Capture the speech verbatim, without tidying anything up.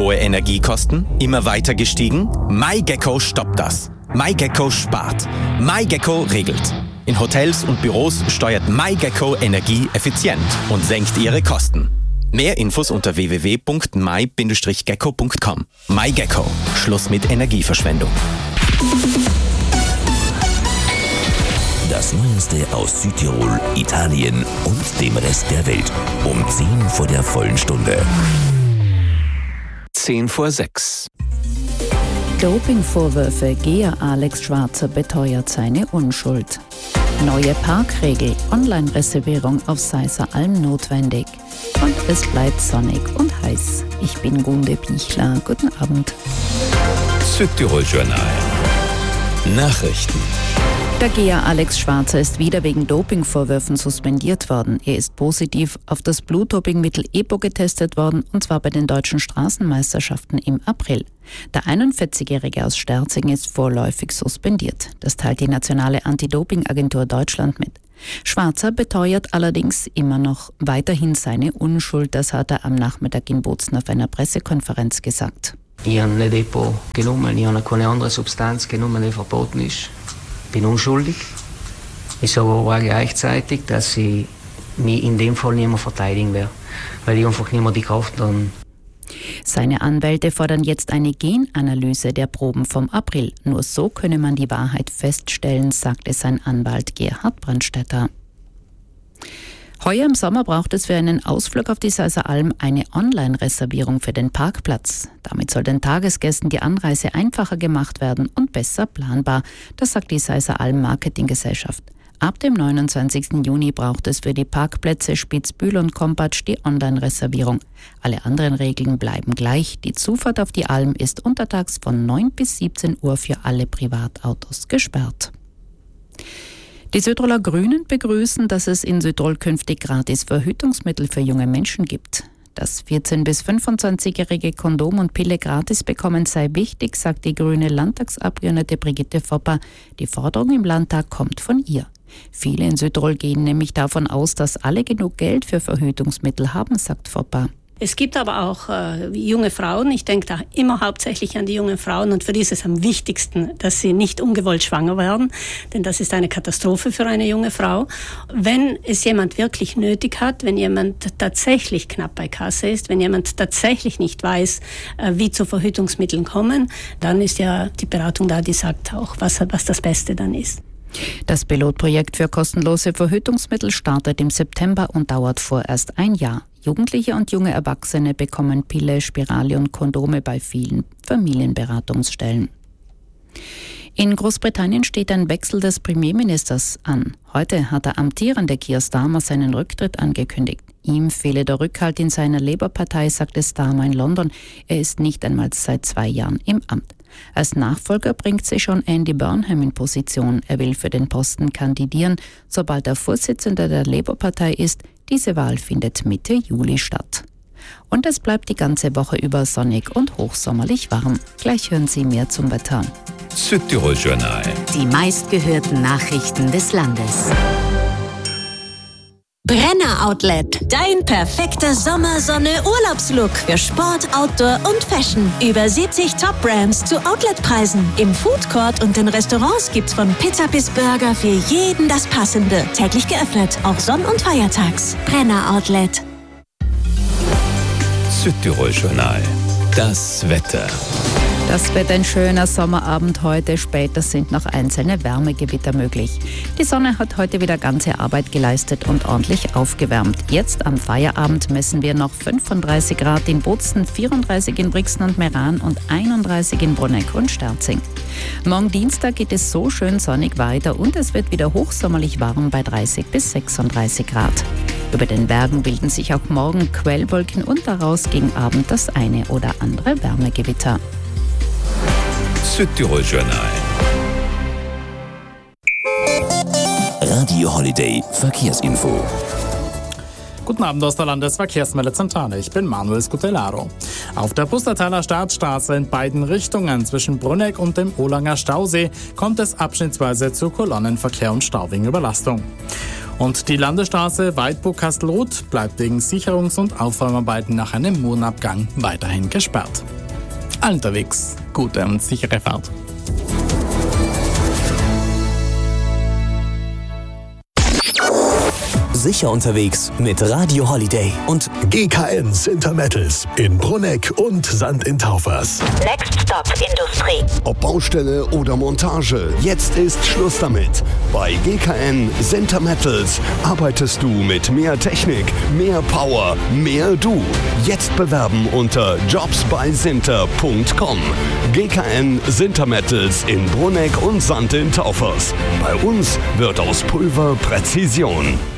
hohe Energiekosten? Immer weiter gestiegen? MyGecko stoppt das. MyGecko spart. MyGecko regelt. In Hotels und Büros steuert MyGecko Energie effizient und senkt ihre Kosten. Mehr Infos unter w w w punkt my Bindestrich gecko punkt com. MyGecko. Schluss mit Energieverschwendung. Das Neueste aus Südtirol, Italien und dem Rest der Welt. Um zehn vor der vollen Stunde. zehn vor sechs. Dopingvorwürfe. Geher Alex Schwarzer beteuert seine Unschuld. Neue Parkregel. Online-Reservierung auf Seiser Alm notwendig. Und es bleibt sonnig und heiß. Ich bin Gunde Bichler. Guten Abend. Südtirol Journal. Nachrichten. Der Geher Alex Schwarzer ist wieder wegen Dopingvorwürfen suspendiert worden. Er ist positiv auf das Blutdopingmittel EPO getestet worden, und zwar bei den deutschen Straßenmeisterschaften im April. Der einundvierzigjährige aus Sterzing ist vorläufig suspendiert. Das teilt die Nationale Anti-Doping-Agentur Deutschland mit. Schwarzer beteuert allerdings immer noch weiterhin seine Unschuld. Das hat er am Nachmittag in Bozen auf einer Pressekonferenz gesagt. Ich habe nicht EPO genommen, ich habe keine andere Substanz genommen, die verboten ist. Ich bin unschuldig. Ich sage aber auch gleichzeitig, dass ich mich in dem Fall nicht mehr verteidigen werde, weil ich einfach nicht mehr die Kraft habe. Seine Anwälte fordern jetzt eine Genanalyse der Proben vom April. Nur so könne man die Wahrheit feststellen, sagte sein Anwalt Gerhard Brandstätter. Heuer im Sommer braucht es für einen Ausflug auf die Seiser Alm eine Online-Reservierung für den Parkplatz. Damit soll den Tagesgästen die Anreise einfacher gemacht werden und besser planbar. Das sagt die Seiser Alm Marketinggesellschaft. Ab dem neunundzwanzigsten Juni braucht es für die Parkplätze Spitzbühl und Kompatsch die Online-Reservierung. Alle anderen Regeln bleiben gleich. Die Zufahrt auf die Alm ist untertags von neun bis siebzehn Uhr für alle Privatautos gesperrt. Die Südtiroler Grünen begrüßen, dass es in Südtirol künftig gratis Verhütungsmittel für junge Menschen gibt. Dass vierzehn- bis fünfundzwanzigjährige Kondom und Pille gratis bekommen, sei wichtig, sagt die grüne Landtagsabgeordnete Brigitte Fopper. Die Forderung im Landtag kommt von ihr. Viele in Südtirol gehen nämlich davon aus, dass alle genug Geld für Verhütungsmittel haben, sagt Fopper. Es gibt aber auch äh, junge Frauen, ich denke da immer hauptsächlich an die jungen Frauen, und für die ist es am wichtigsten, dass sie nicht ungewollt schwanger werden, denn das ist eine Katastrophe für eine junge Frau. Wenn es jemand wirklich nötig hat, wenn jemand tatsächlich knapp bei Kasse ist, wenn jemand tatsächlich nicht weiß, äh, wie zu Verhütungsmitteln kommen, dann ist ja die Beratung da, die sagt auch, was, was das Beste dann ist. Das Pilotprojekt für kostenlose Verhütungsmittel startet im September und dauert vorerst ein Jahr. Jugendliche und junge Erwachsene bekommen Pille, Spirale und Kondome bei vielen Familienberatungsstellen. In Großbritannien steht ein Wechsel des Premierministers an. Heute hat der amtierende Keir Starmer seinen Rücktritt angekündigt. Ihm fehle der Rückhalt in seiner Labour-Partei, sagte Starmer in London. Er ist nicht einmal seit zwei Jahren im Amt. Als Nachfolger bringt sich schon Andy Burnham in Position. Er will für den Posten kandidieren, sobald er Vorsitzender der Labour-Partei ist. Diese Wahl findet Mitte Juli statt. Und es bleibt die ganze Woche über sonnig und hochsommerlich warm. Gleich hören Sie mehr zum Wetter. Südtirol Journal. Die meistgehörten Nachrichten des Landes. Brenner Outlet. Dein perfekter Sommersonne-Urlaubslook für Sport, Outdoor und Fashion. Über siebzig Top-Brands zu Outletpreisen. Im Foodcourt und in Restaurants gibt's von Pizza bis Burger für jeden das Passende. Täglich geöffnet, auch sonn- und feiertags. Brenner Outlet. Südtirol Journal. Das Wetter. Das wird ein schöner Sommerabend heute. Später sind noch einzelne Wärmegewitter möglich. Die Sonne hat heute wieder ganze Arbeit geleistet und ordentlich aufgewärmt. Jetzt am Feierabend messen wir noch fünfunddreißig Grad in Bozen, vierunddreißig in Brixen und Meran und einunddreißig in Bruneck und Sterzing. Morgen Dienstag geht es so schön sonnig weiter und es wird wieder hochsommerlich warm bei dreißig bis sechsunddreißig Grad. Über den Bergen bilden sich auch morgen Quellwolken und daraus gegen Abend das eine oder andere Wärmegewitter. Südtirol Journal. Radio Holiday Verkehrsinfo. Guten Abend aus der Landesverkehrsmeldezentrale. Ich bin Manuel Scutellaro. Auf der Pustertaler Staatsstraße in beiden Richtungen zwischen Brunegg und dem Olanger Stausee kommt es abschnittsweise zu Kolonnenverkehr und Stau wegen Überlastung. Und die Landesstraße Weidburg-Kastelruth bleibt wegen Sicherungs- und Aufräumarbeiten nach einem Murenabgang weiterhin gesperrt. Allen unterwegs, gute und sichere Fahrt. Sicher unterwegs mit Radio Holiday und G K N Sintermettels in Brunegg und Sand in Taufers. Next Stop Industrie. Ob Baustelle oder Montage, jetzt ist Schluss damit. Bei G K N Sintermettels arbeitest du mit mehr Technik, mehr Power, mehr du. Jetzt bewerben unter jobs bei sinter punkt com. G K N Sintermettels in Brunegg und Sand in Taufers. Bei uns wird aus Pulver Präzision.